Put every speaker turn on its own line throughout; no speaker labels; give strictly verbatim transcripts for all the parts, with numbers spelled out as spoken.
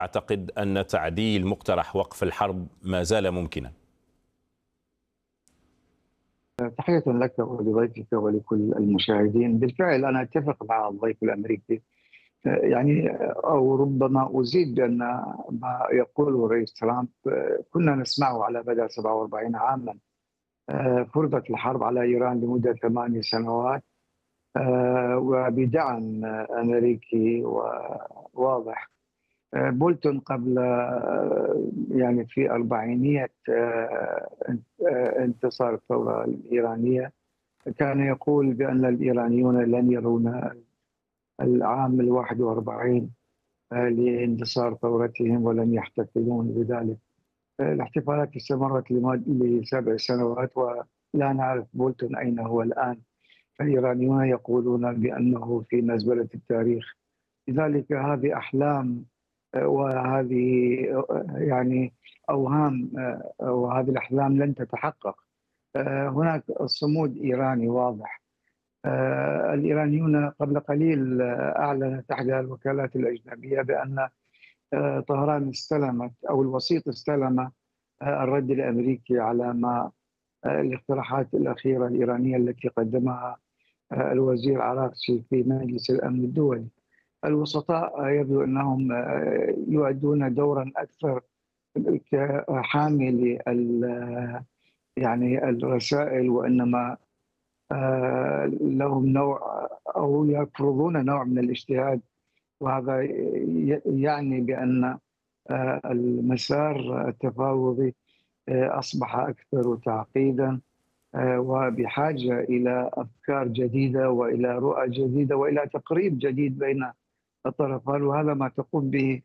أعتقد أن تعديل مقترح وقف الحرب ما زال ممكنا.
تحية لك ولضيفك ولكل المشاهدين. بالفعل أنا أتفق مع الضيف الأمريكي، يعني أو ربما أزيد بأن ما يقوله الرئيس ترامب كنا نسمعه على مدى سبعة وأربعين عاما. فرضت الحرب على إيران لمدة ثماني سنوات وبدعم أمريكي واضح. بولتون قبل يعني في أربعينية انتصار الثورة الإيرانية كان يقول بأن الإيرانيون لن يرون العام الواحد وأربعين لانتصار ثورتهم ولن يحتفلون بذلك. الاحتفالات استمرت لسبع سنوات ولا نعرف بولتون أين هو الآن. الإيرانيون يقولون بأنه في مزبلة التاريخ. لذلك هذه أحلام وهذه يعني أوهام، وهذه الأحلام لن تتحقق. هناك صمود إيراني واضح. الإيرانيون قبل قليل أعلنت إحدى الوكالات الأجنبية بأن طهران استلمت أو الوسيط استلم الرد الأمريكي على ما الاقتراحات الأخيرة الإيرانية التي قدمها الوزير عراقچي في مجلس الأمن الدولي. الوسطاء يبدو أنهم يؤدون دورا أكثر كحامل يعني الرسائل، وإنما لهم نوع أو يفرضون نوع من الاجتهاد، وهذا يعني بأن المسار التفاوضي أصبح أكثر تعقيدا وبحاجة إلى أفكار جديدة وإلى رؤى جديدة وإلى تقريب جديد بين الطرفان، وهذا ما تقوم به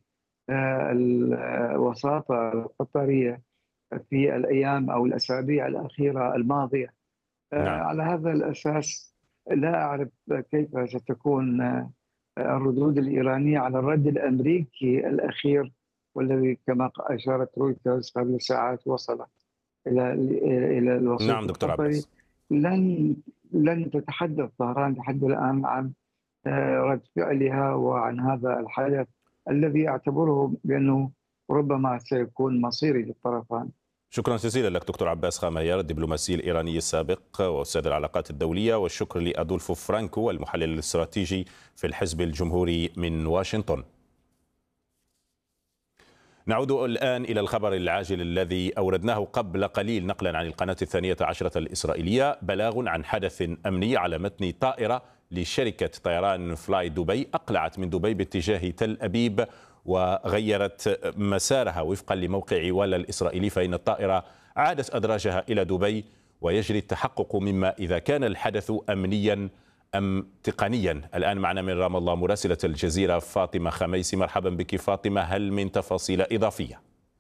الوساطة القطرية في الأيام أو الأسابيع الأخيرة الماضية. نعم. على هذا الأساس لا أعرف كيف ستكون الردود الإيرانية على الرد الأمريكي الأخير، والذي كما أشارت رويترز قبل ساعات وصل إلى إلى الوسيط.
نعم دكتور عباس.
لن لن تتحدث طهران لحد الآن عن رد فعلها وعن هذا الحدث الذي أعتبره بأنه ربما سيكون مصيري للطرفان.
شكرا جزيلا لك دكتور عباس خاميار، الدبلوماسي الإيراني السابق وأستاذ العلاقات الدولية، والشكر لأدولفو فرانكو المحلل الاستراتيجي في الحزب الجمهوري من واشنطن. نعود الآن إلى الخبر العاجل الذي أوردناه قبل قليل نقلا عن القناة الثانية عشرة الإسرائيلية. بلاغ عن حدث أمني على متن طائرة لشركة طيران فلاي دبي أقلعت من دبي باتجاه تل أبيب وغيرت مسارها وفقا لموقع ولا الإسرائيلي، فإن الطائرة عادت أدراجها إلى دبي، ويجري التحقق مما إذا كان الحدث أمنيا أم تقنيا. الآن معنا من رام الله مراسلة الجزيرة فاطمة خميسي. مرحبا بك فاطمة، هل من تفاصيل إضافية؟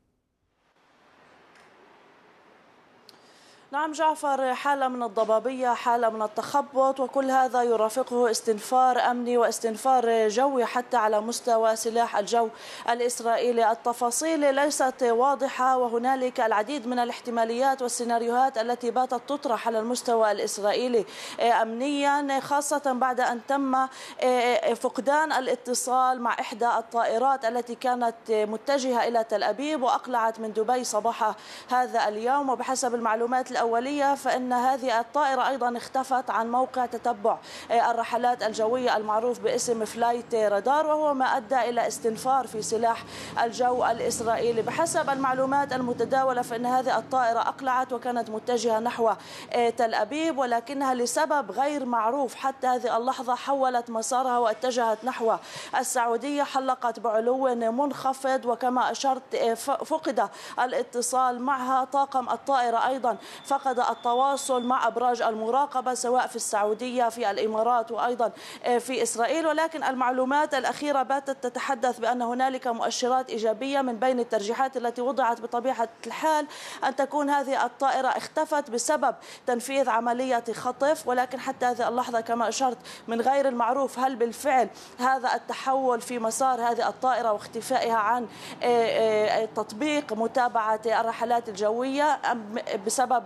نعم جعفر، حالة من الضبابية، حالة من التخبط، وكل هذا يرافقه استنفار أمني واستنفار جوي حتى على مستوى سلاح الجو الإسرائيلي. التفاصيل ليست واضحة، وهنالك العديد من الاحتماليات والسيناريوهات التي باتت تطرح على المستوى الإسرائيلي أمنيا، خاصة بعد أن تم فقدان الاتصال مع إحدى الطائرات التي كانت متجهة إلى تل أبيب وأقلعت من دبي صباح هذا اليوم. وبحسب المعلومات الأولية فإن هذه الطائرة أيضا اختفت عن موقع تتبع الرحلات الجوية المعروف باسم فلايت رادار، وهو ما أدى إلى استنفار في سلاح الجو الإسرائيلي. بحسب المعلومات المتداولة فإن هذه الطائرة أقلعت وكانت متجهة نحو تل أبيب، ولكنها لسبب غير معروف حتى هذه اللحظة حولت مسارها واتجهت نحو السعودية، حلقت بعلو منخفض، وكما أشرت فقد الاتصال معها. طاقم الطائرة أيضا فقد التواصل مع أبراج المراقبة سواء في السعودية في الإمارات وأيضا في إسرائيل، ولكن المعلومات الأخيرة باتت تتحدث بأن هنالك مؤشرات إيجابية. من بين الترجيحات التي وضعت بطبيعة الحال أن تكون هذه الطائرة اختفت بسبب تنفيذ عملية خطف، ولكن حتى هذه اللحظة كما أشرت من غير المعروف هل بالفعل هذا التحول في مسار هذه الطائرة واختفائها عن تطبيق متابعة الرحلات الجوية أم بسبب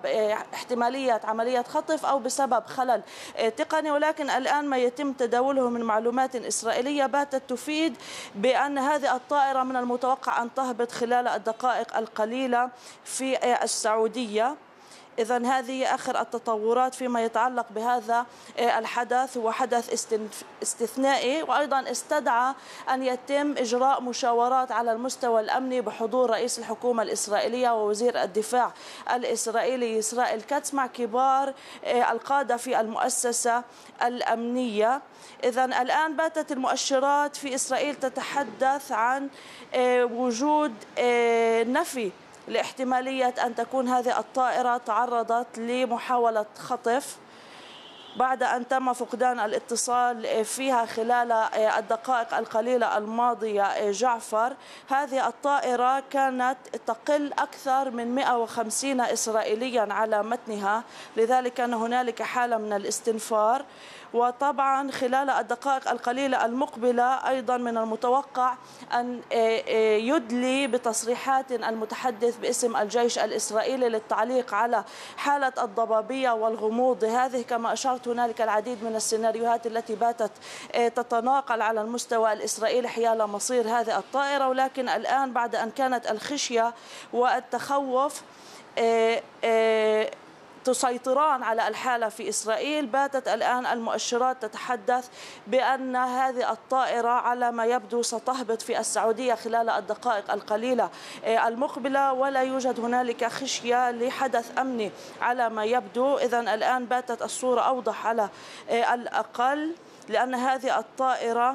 احتمالية عملية خطف أو بسبب خلل تقني. ولكن الآن ما يتم تداوله من معلومات إسرائيلية باتت تفيد بأن هذه الطائرة من المتوقع أن تهبط خلال الدقائق القليلة في السعودية. إذن هذه آخر التطورات فيما يتعلق بهذا الحدث. هو حدث استثنائي، وأيضا استدعى أن يتم إجراء مشاورات على المستوى الأمني بحضور رئيس الحكومة الإسرائيلية ووزير الدفاع الإسرائيلي إسرائيل كاتس مع كبار القادة في المؤسسة الأمنية. إذن الآن باتت المؤشرات في إسرائيل تتحدث عن وجود نفي لاحتمالية أن تكون هذه الطائرة تعرضت لمحاولة خطف بعد أن تم فقدان الاتصال فيها خلال الدقائق القليلة الماضية. جعفر، هذه الطائرة كانت تقل أكثر من مئة وخمسين إسرائيليا على متنها، لذلك كان هنالك حالة من الاستنفار. وطبعا خلال الدقائق القليلة المقبلة أيضا من المتوقع أن يدلي بتصريحات المتحدث باسم الجيش الإسرائيلي للتعليق على حالة الضبابية والغموض هذه. كما أشرت هنالك العديد من السيناريوهات التي باتت تتناقل على المستوى الإسرائيلي حيال مصير هذه الطائرة. ولكن الآن بعد أن كانت الخشية والتخوف تسيطران على الحالة في إسرائيل، باتت الآن المؤشرات تتحدث بأن هذه الطائرة على ما يبدو ستهبط في السعودية خلال الدقائق القليلة المقبلة، ولا يوجد هنالك خشية لحدث أمني على ما يبدو. إذن الآن باتت الصورة أوضح على الأقل، لأن هذه الطائرة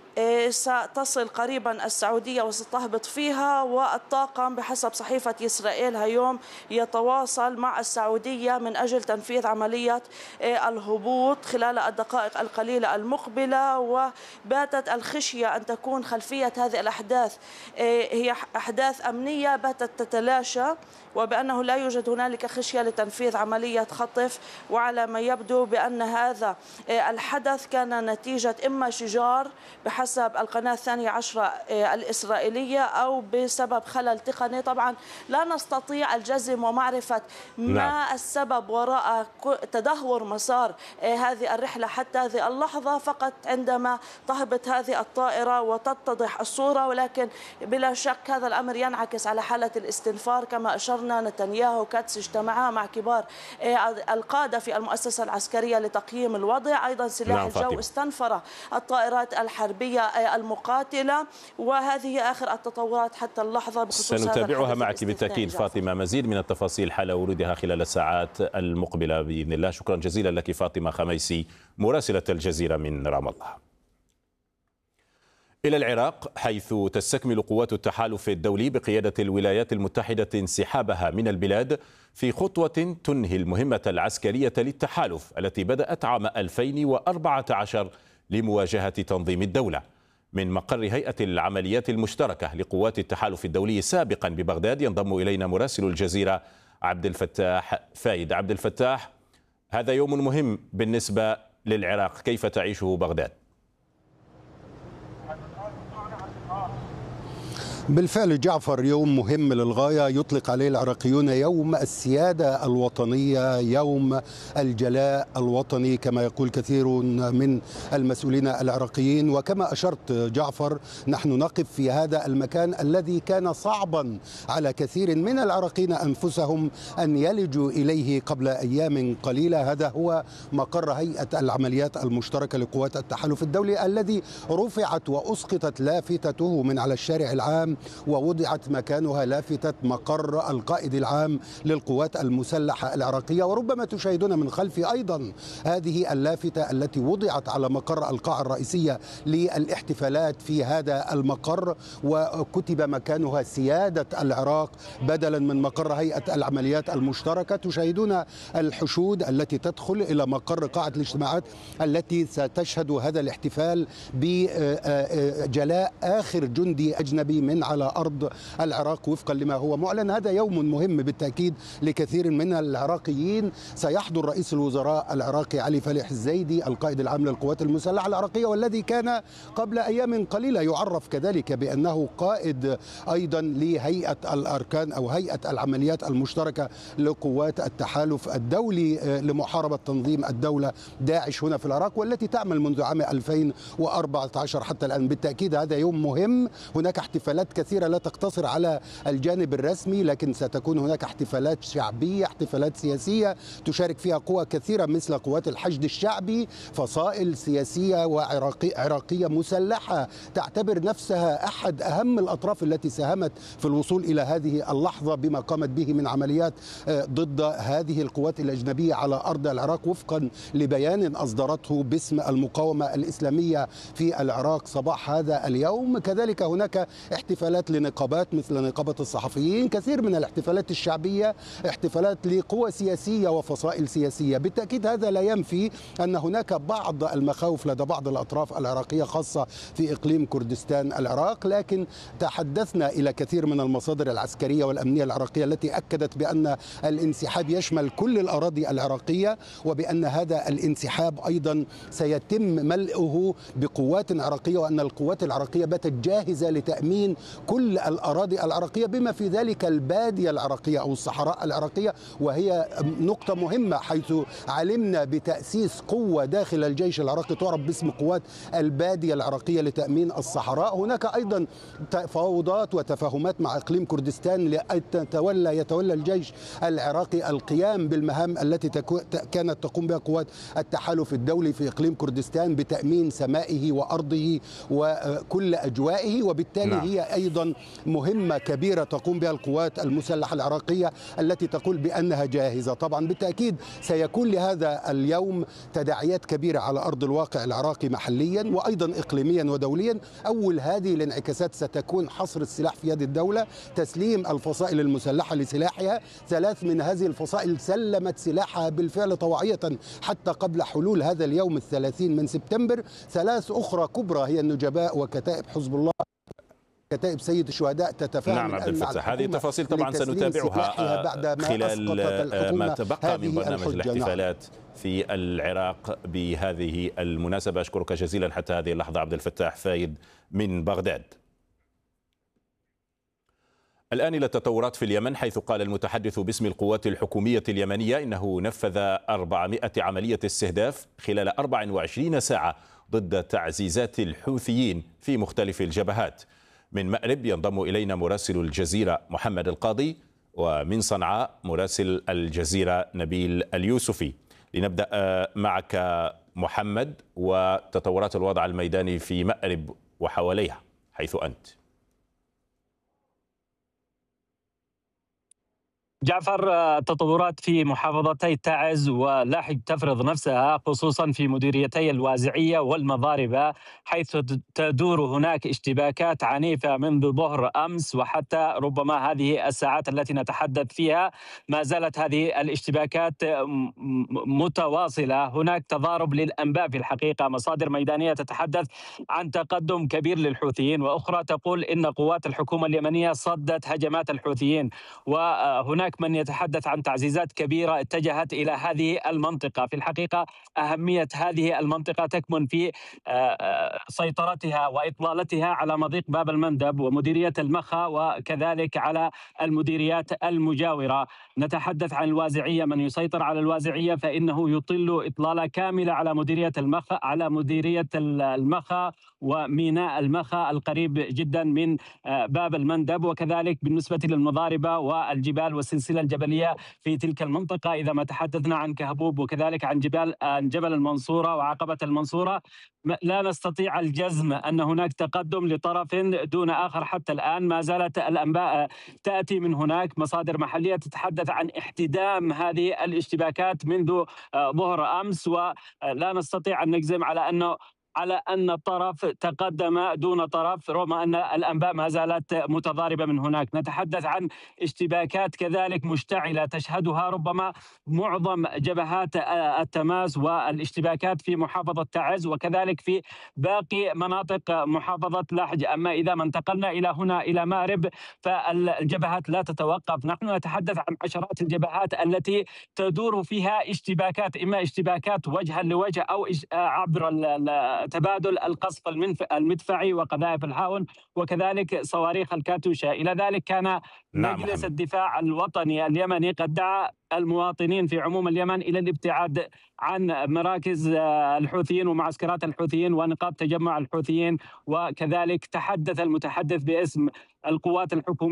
ستصل قريبا السعودية وستهبط فيها، والطاقم بحسب صحيفة إسرائيل هيوم يتواصل مع السعودية من أجل تنفيذ عملية الهبوط خلال الدقائق القليلة المقبلة. وباتت الخشية أن تكون خلفية هذه الأحداث هي أحداث أمنية باتت تتلاشى، وبأنه لا يوجد هنالك خشية لتنفيذ عملية خطف. وعلى ما يبدو بأن هذا الحدث كان نتيجة إما شجار بحسب القناة الثانية عشرة الإسرائيلية أو بسبب خلل تقني. طبعا لا نستطيع الجزم ومعرفة ما نعم. السبب وراء تدهور مسار هذه الرحلة حتى هذه اللحظة، فقط عندما تهبط هذه الطائرة وتتضح الصورة. ولكن بلا شك هذا الأمر ينعكس على حالة الاستنفار. كما أشرنا نتنياهو كاتس اجتمعا مع كبار القادة في المؤسسة العسكرية لتقييم الوضع. أيضا سلاح نعم الجو فاطمة. استنفر الطائرات الحربية المقاتلة. وهذه آخر التطورات حتى اللحظة بخصوص
سنتابعها معك بالتأكيد فاطمة. مزيد من التفاصيل حال ورودها خلال الساعات المقبلة بإذن الله. شكرا جزيلا لك فاطمة خميسي مراسلة الجزيرة من رام الله. إلى العراق، حيث تستكمل قوات التحالف الدولي بقيادة الولايات المتحدة انسحابها من البلاد في خطوة تنهي المهمة العسكرية للتحالف التي بدأت عام ألفين وأربعة عشر لمواجهة تنظيم الدولة. من مقر هيئة العمليات المشتركة لقوات التحالف الدولي سابقا ببغداد ينضم إلينا مراسل الجزيرة عبد الفتاح فايد. عبد الفتاح، هذا يوم مهم بالنسبة للعراق، كيف تعيشه بغداد؟
بالفعل جعفر، يوم مهم للغاية يطلق عليه العراقيون يوم السيادة الوطنية، يوم الجلاء الوطني كما يقول كثير من المسؤولين العراقيين. وكما أشرت جعفر، نحن نقف في هذا المكان الذي كان صعبا على كثير من العراقيين أنفسهم أن يلجوا إليه قبل أيام قليلة. هذا هو مقر هيئة العمليات المشتركة لقوات التحالف الدولي الذي رفعت وأسقطت لافتته من على الشارع العام ووضعت مكانها لافتة مقر القائد العام للقوات المسلحة العراقية. وربما تشاهدون من خلفي أيضا هذه اللافتة التي وضعت على مقر القاعة الرئيسية للاحتفالات في هذا المقر، وكتب مكانها سيادة العراق بدلا من مقر هيئة العمليات المشتركة. تشاهدون الحشود التي تدخل إلى مقر قاعة الاجتماعات التي ستشهد هذا الاحتفال بجلاء آخر جندي أجنبي من تكون على أرض العراق وفقا لما هو معلن. هذا يوم مهم بالتأكيد لكثير من العراقيين. سيحضر رئيس الوزراء العراقي علي فالح الزيدي القائد العام للقوات المسلحة العراقية، والذي كان قبل أيام قليلة يعرف كذلك بأنه قائد أيضا لهيئة الأركان أو هيئة العمليات المشتركة لقوات التحالف الدولي لمحاربة تنظيم الدولة داعش هنا في العراق، والتي تعمل منذ عام ألفين وأربعة عشر حتى الآن. بالتأكيد هذا يوم مهم. هناك احتفالات كثيرة لا تقتصر على الجانب الرسمي، لكن ستكون هناك احتفالات شعبية، احتفالات سياسية تشارك فيها قوى كثيرة مثل قوات الحشد الشعبي، فصائل سياسية وعراقية مسلحة تعتبر نفسها أحد أهم الأطراف التي ساهمت في الوصول إلى هذه اللحظة بما قامت به من عمليات ضد هذه القوات الأجنبية على أرض العراق، وفقا لبيان أصدرته باسم المقاومة الإسلامية في العراق صباح هذا اليوم. كذلك هناك احتفالات لنقابات مثل نقابة الصحفيين، كثير من الاحتفالات الشعبية، احتفالات لقوى سياسية وفصائل سياسية. بالتأكيد هذا لا ينفي أن هناك بعض المخاوف لدى بعض الأطراف العراقية خاصة في إقليم كردستان العراق، لكن تحدثنا إلى كثير من المصادر العسكرية والأمنية العراقية التي أكدت بأن الانسحاب يشمل كل الأراضي العراقية، وبأن هذا الانسحاب أيضا سيتم ملئه بقوات عراقية، وأن القوات العراقية باتت جاهزة لتأمين كل الأراضي العراقية بما في ذلك البادية العراقية أو الصحراء العراقية، وهي نقطة مهمة حيث علمنا بتأسيس قوة داخل الجيش العراقي تعرف باسم قوات البادية العراقية لتأمين الصحراء. هناك أيضا تفاوضات وتفاهمات مع إقليم كردستان ليتولى يتولى الجيش العراقي القيام بالمهام التي كانت تقوم بها قوات التحالف الدولي في إقليم كردستان بتأمين سمائه وأرضه وكل أجوائه، وبالتالي نعم. هي أيضا مهمة كبيرة تقوم بها القوات المسلحة العراقية التي تقول بأنها جاهزة. طبعا بالتأكيد سيكون لهذا اليوم تداعيات كبيرة على أرض الواقع العراقي محليا وأيضا إقليميا ودوليا. أول هذه الانعكاسات ستكون حصر السلاح في يد الدولة، تسليم الفصائل المسلحة لسلاحها. ثلاث من هذه الفصائل سلمت سلاحها بالفعل طوعية حتى قبل حلول هذا اليوم الثلاثين من سبتمبر. ثلاث أخرى كبرى هي النجباء وكتائب حزب الله، كتائب سيد الشهداء تتفاهم.
نعم عبد الفتاح، هذه التفاصيل طبعا سنتابعها خلال ما تبقى من برنامج الاحتفالات في العراق بهذه المناسبة. أشكرك جزيلا حتى هذه اللحظة عبد الفتاح فايد من بغداد. الآن إلى التطورات في اليمن، حيث قال المتحدث باسم القوات الحكومية اليمنية إنه نفذ أربعمائة عملية استهداف خلال أربع وعشرين ساعة ضد تعزيزات الحوثيين في مختلف الجبهات. من مأرب ينضم إلينا مراسل الجزيرة محمد القاضي، ومن صنعاء مراسل الجزيرة نبيل اليوسفي. لنبدأ معك محمد وتطورات الوضع الميداني في مأرب وحواليها حيث أنت.
جعفر، التطورات في محافظتي تعز ولاحق تفرض نفسها خصوصا في مديريتي الوازعية والمضاربة، حيث تدور هناك اشتباكات عنيفة منذ ظهر أمس وحتى ربما هذه الساعات التي نتحدث فيها. ما زالت هذه الاشتباكات متواصلة. هناك تضارب للأنباء في الحقيقة، مصادر ميدانية تتحدث عن تقدم كبير للحوثيين، وأخرى تقول إن قوات الحكومة اليمنية صدت هجمات الحوثيين، وهناك من يتحدث عن تعزيزات كبيرة اتجهت إلى هذه المنطقة. في الحقيقة أهمية هذه المنطقة تكمن في سيطرتها وإطلالتها على مضيق باب المندب ومديرية المخا، وكذلك على المديريات المجاورة. نتحدث عن الوازعية، من يسيطر على الوازعية فإنه يطل إطلالة كاملة على مديرية المخا على مديرية المخا وميناء المخا القريب جدا من باب المندب، وكذلك بالنسبة للمضاربة والجبال والسلسلة الجبلية في تلك المنطقة. إذا ما تحدثنا عن كهبوب وكذلك عن جبال عن جبل المنصورة وعقبة المنصورة، لا نستطيع الجزم أن هناك تقدم لطرف دون آخر حتى الآن. ما زالت الأنباء تأتي من هناك، مصادر محلية تتحدث عن احتدام هذه الاشتباكات منذ ظهر أمس، ولا نستطيع أن نجزم على أنه على أن الطرف تقدم دون طرف، رغم أن الأنباء ما زالت متضاربة من هناك. نتحدث عن اشتباكات كذلك مشتعلة تشهدها ربما معظم جبهات التماس والاشتباكات في محافظة تعز وكذلك في باقي مناطق محافظة لحج. أما إذا ما انتقلنا إلى هنا إلى مأرب فالجبهات لا تتوقف. نحن نتحدث عن عشرات الجبهات التي تدور فيها اشتباكات، إما اشتباكات وجها لوجه أو عبر تبادل القصف المدفعي وقذائف الهاون وكذلك صواريخ الكاتوشا. إلى ذلك كان مجلس الدفاع الوطني اليمني قد دعا المواطنين في عموم اليمن إلى الابتعاد عن مراكز الحوثيين ومعسكرات الحوثيين ونقاط تجمع الحوثيين، وكذلك تحدث المتحدث باسم القوات الحكومية